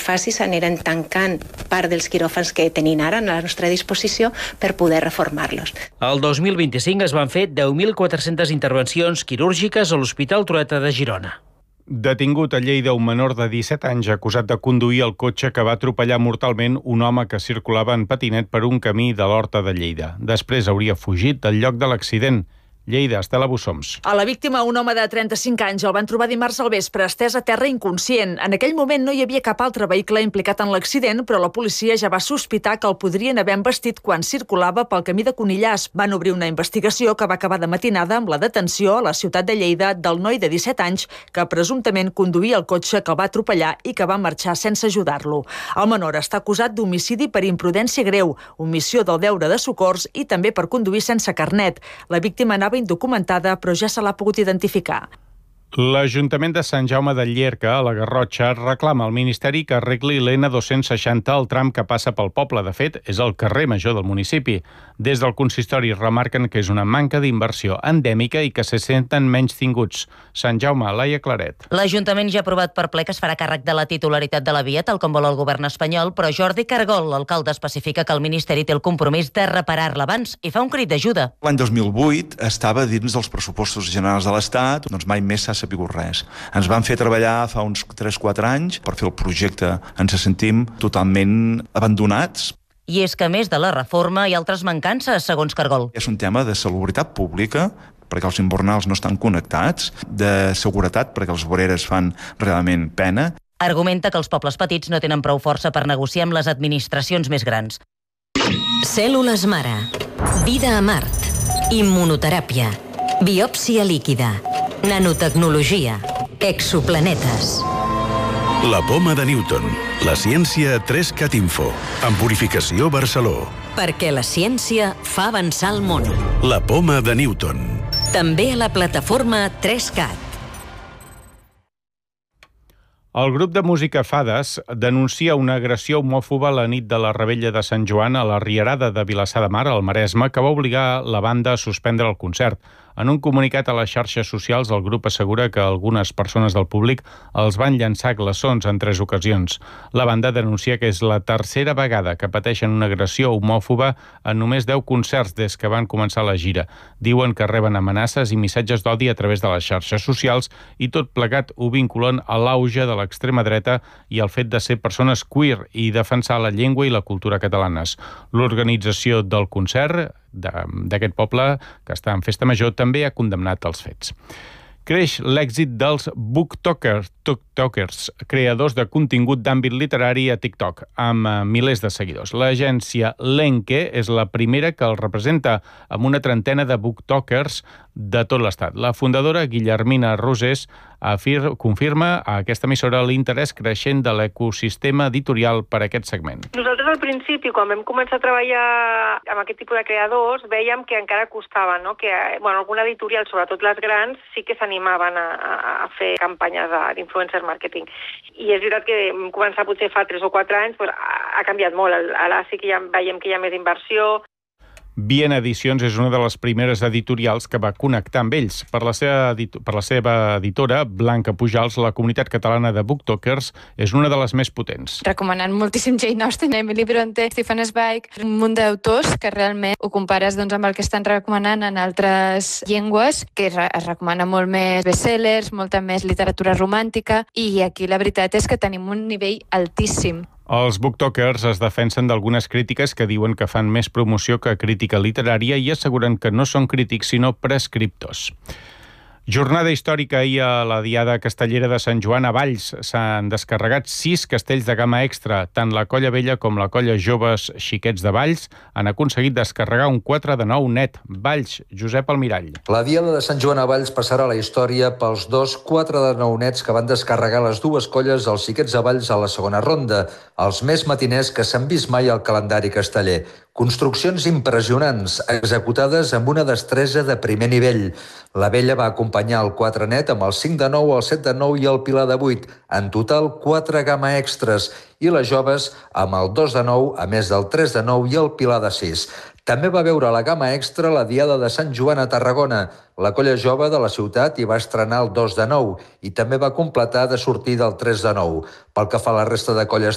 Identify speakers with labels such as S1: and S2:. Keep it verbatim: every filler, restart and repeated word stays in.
S1: faci s'aniran tancant part dels quiròfans que tenim ara a la nostra disposició per poder reformar-los.
S2: El dos mil vint-i-cinc es van fer deu mil quatre-centes intervencions quirúrgiques a l'Hospital Trueta de Girona.
S3: Detingut a Lleida un menor de disset anys acusat de conduir el cotxe que va atropellar mortalment un home que circulava en patinet per un camí de l'Horta de Lleida. Després hauria fugit del lloc de l'accident. Lleida, Estela Bussoms.
S4: A la víctima, un home de trenta-cinc anys, el van trobar dimarts al vespre, estès a terra inconscient. En aquell moment no hi havia cap altre vehicle implicat en l'accident, però la policia ja va sospitar que el podrien haver embestit quan circulava pel camí de Conillàs. Van obrir una investigació que va acabar de matinada amb la detenció a la ciutat de Lleida del noi de disset anys que presumptament conduïa el cotxe que el va atropellar i que va marxar sense ajudar-lo. El menor està acusat d'homicidi per imprudència greu, omissió del deure de socors i també per conduir sense carnet. La víctima anava indocumentada, però ja se l'ha pogut identificar.
S3: L'Ajuntament de Sant Jaume de Llierca, a la Garrotxa, reclama al Ministeri que arregli l'N dos-cents seixanta, el tram que passa pel poble. De fet, és el carrer major del municipi. Des del consistori remarquen que és una manca d'inversió endèmica i que se senten menys tinguts. Sant Jaume, Laia Claret.
S5: L'Ajuntament ja ha aprovat per ple que es farà càrrec de la titularitat de la via, tal com vol el govern espanyol, però Jordi Cargol, l'alcalde, especifica que el Ministeri té el compromís de reparar-la abans i fa un crit d'ajuda.
S6: L'any dos mil vuit estava dins dels pressupostos generals de l'Estat, doncs mai més s'ha sapigut res. Ens van fer treballar fa uns tres quatre anys per fer el projecte. Ens sentim totalment abandonats.
S5: I és que, a més de la reforma, hi ha altres mancances, segons Cargol.
S6: És un tema de salubritat pública, perquè els invernals no estan connectats, de seguretat, perquè les voreres fan realment pena.
S5: Argumenta que els pobles petits no tenen prou força per negociar amb les administracions més grans.
S7: Cèl·lules mare. Vida a Mart. Immunoteràpia. Biòpsia líquida. Nanotecnologia. Exoplanetes.
S8: La poma de Newton. La ciència a tres cat info. En Purificació Barceló.
S7: Perquè la ciència fa avançar el món.
S8: La poma de Newton.
S7: També a la plataforma tres cat.
S3: El grup de música Fades denuncia una agressió homòfoba la nit de la Revetlla de Sant Joan a la Rierada de Vilassar de Mar, al Maresme, que va obligar la banda a suspendre el concert. En un comunicat a les xarxes socials, el grup assegura que algunes persones del públic els van llançar glaçons en tres ocasions. La banda denuncia que és la tercera vegada que pateixen una agressió homòfoba en només deu concerts des que van començar la gira. Diuen que reben amenaces i missatges d'odi a través de les xarxes socials i tot plegat ho vinculen a l'auge de l'extrema dreta i al fet de ser persones queer i defensar la llengua i la cultura catalanes. L'organització del concert d'aquest poble, que està en festa major, també ha condemnat els fets. Creix l'èxit dels booktokers, tokers, creadors de contingut d'àmbit literari a TikTok, amb milers de seguidors. L'agència Lenke és la primera que el representa, amb una trentena de booktokers de tot l'estat. La fundadora, Guillermina Rosés, afir, confirma a aquesta emissora l'interès creixent de l'ecosistema editorial per a aquest segment.
S9: Nosaltres al principi, quan vam començar a treballar amb aquest tipus de creadors, vèiem que encara costava, no? Que bueno, alguna editorial, sobretot les grans, sí que s'animaven a, a fer campanyes d'influencer marketing. I és veritat que vam començar potser fa tres o quatre anys, doncs, ha canviat molt. Ara sí que ja veiem que hi ha més inversió.
S3: Viena Edicions és una de les primeres editorials que va connectar amb ells. Per la seva, per la seva editora, Blanca Pujals, la comunitat catalana de booktokers és una de les més potents.
S10: Recomanant moltíssim Jane Austen, Emily Bronte, Stephen Zweig, un munt d'autors que realment ho compares doncs, amb el que estan recomanant en altres llengües, que es recomana molt més bestsellers, molta més literatura romàntica, i aquí la veritat és que tenim un nivell altíssim.
S3: Els booktokers es defensen d'algunes crítiques que diuen que fan més promoció que crítica literària i asseguren que no són crítics, sinó prescriptors. Jornada històrica ahir a la Diada Castellera de Sant Joan a Valls. S'han descarregat sis castells de gamma extra. Tant la Colla Vella com la Colla Joves Xiquets de Valls han aconseguit descarregar un quatre de nou net. Valls, Josep Almirall.
S11: La Diada de Sant Joan a Valls passarà a la història pels dos quatre de nou nets que van descarregar les dues colles als Xiquets de Valls a la segona ronda, els més matiners que s'han vist mai al calendari casteller. Construccions impressionants, executades amb una destresa de primer nivell. La Vella va acompanyar el quatre net amb el cinc de nou, el set de nou i el pilar de vuit. En total, quatre gamma extras. I les joves amb el dos de nou, a més del tres de nou i el pilar de sis. També va veure la gamma extra la Diada de Sant Joan a Tarragona. La colla jove de la ciutat hi va estrenar el dos de nou i també va completar de sortir del tres de nou. Pel que fa a la resta de colles